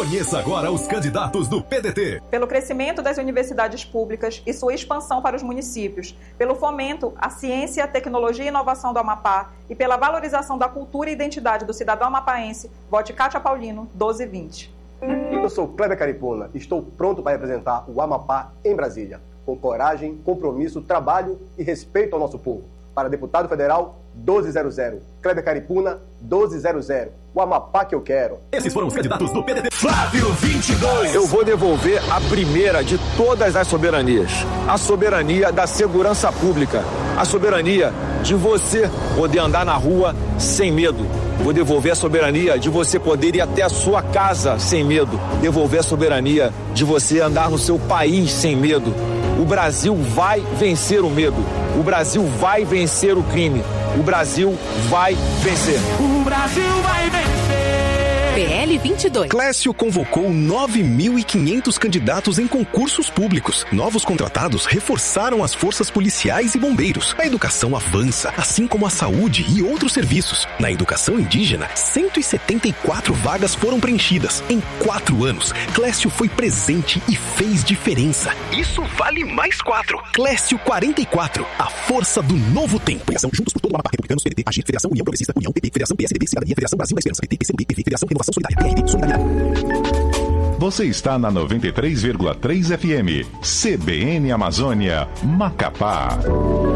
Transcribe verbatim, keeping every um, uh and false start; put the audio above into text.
Conheça agora os candidatos do P D T. Pelo crescimento das universidades públicas e sua expansão para os municípios, pelo fomento à ciência, tecnologia e inovação do Amapá e pela valorização da cultura e identidade do cidadão amapaense, vote Cátia Paulino, doze vinte. Eu sou Kleber Caripuna e estou pronto para representar o Amapá em Brasília, com coragem, compromisso, trabalho e respeito ao nosso povo. Para deputado federal, doze zero zero. Kleber Caripuna, doze zero zero. O Amapá que eu quero. Esses foram os candidatos do P D T. Flávio vinte e dois. Eu vou devolver a primeira de todas as soberanias. A soberania da segurança pública. A soberania de você poder andar na rua sem medo. Vou devolver a soberania de você poder ir até a sua casa sem medo. Devolver a soberania de você andar no seu país sem medo. O Brasil vai vencer o medo. O Brasil vai vencer o crime. O Brasil vai vencer. O Brasil vai vencer. P L vinte e dois. Clécio convocou nove mil e quinhentos candidatos em concursos públicos. Novos contratados reforçaram as forças policiais e bombeiros. A educação avança, assim como a saúde e outros serviços. Na educação indígena, cento e setenta e quatro vagas foram preenchidas. Em quatro anos, Clécio foi presente e fez diferença. Isso vale mais quatro. Clécio quarenta e quatro, a força do novo tempo. Federação Juntos por todo o Amapá, Republicanos, P D T, Agir, Federação União Progressista, União, P P, Federação P S D B, Cidadania, Federação Brasil da Esperança, P T, P C do B, P V, Federação Renovação Solidária, P R B, Solidariedade. Você está na noventa e três vírgula três F M, C B N Amazônia, Macapá.